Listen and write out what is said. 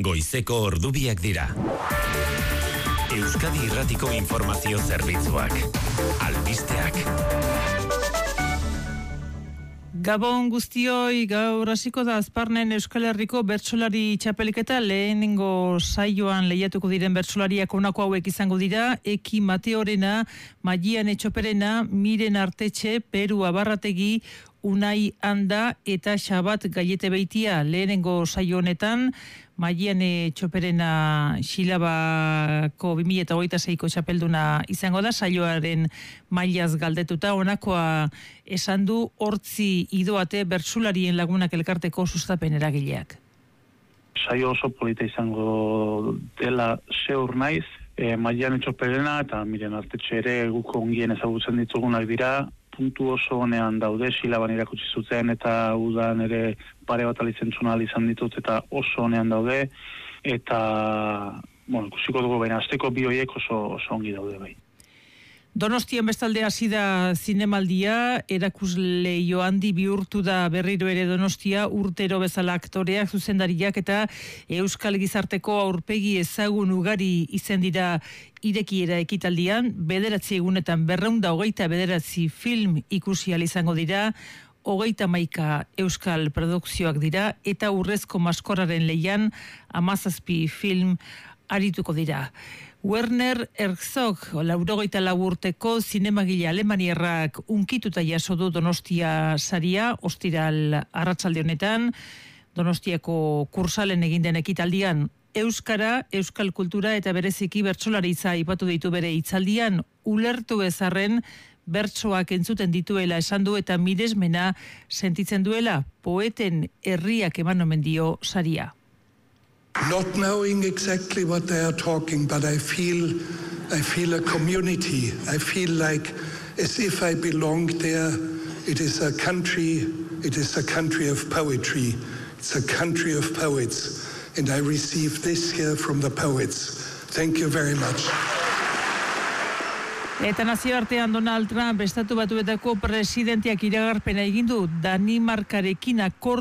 goizeko ordubiak dira. Euskadi Irratiko Informazio Zerbitzuak. Albisteak. Gabon guztioi, gaur hasiko da Azparnen Euskal Herriko bertsolari txapelketa. Lehenengo saioan lehiatuko diren bertsolariak honako hauek izango dira: Eki Mateorena, Maian Etxoperena, Miren Artetxe, Peru Abarrategi, Unai Anda eta Xabat Gaietebeitia. Lehenengo saio honetan Maian Etxoperena Xilabako 2026ko txapelduna izango da. Saioaren mailaz galdetuta honakoa esan du Hortzi Idoate bertsularien lagunak elkarteko sustapen eragileak. Saio oso polita izango dela seur naiz. Maian Etxoperena eta Miren Artetxe ere guk ongien ezagutzen ditugunak dira. Puntu oso honean daude, Xilaban irakutsi zuten eta udan ere pare bat alizentzuna izan ditut eta oso honean daude. Eta, ikusiko dugu baina, azteko bi horiek oso ongi daude bai. Donostian bestalde hasi da zinemaldia, erakusleio handi bihurtu da berriro ere Donostia, urtero bezala aktoreak, zuzendariak eta euskal gizarteko aurpegi ezagun ugari izen dira irekiera ekitaldian. 9 egunetan 229 film ikusi ahal izango dira, 31 euskal produkzioak dira eta Urrezko Maskorraren lehian 17 film arituko dira. Werner Herzog, 84 urteko zinemagile alemaniarrak unkituta jaso du Donostia saria, ostiral arratsalde honetan. Donostiako kursalen egin den ekitaldian euskara, euskal kultura eta bereziki bertsolaritza aipatu ditu bere hitzaldian. Ulertu ezarren bertsoak entzuten dituela esan du eta miresmena sentitzen duela. Poeten herriak eman omen dio saria. Not knowing exactly what they are talking, but I feel a community. I feel like as if I belong there. It is a country of poetry. It's a country of poets. And I receive this here from the poets. Thank you very much. Eta nazioartean Donald Trump, Estatu Batuetako presidenteak iragarpena egin du Danimarkarekin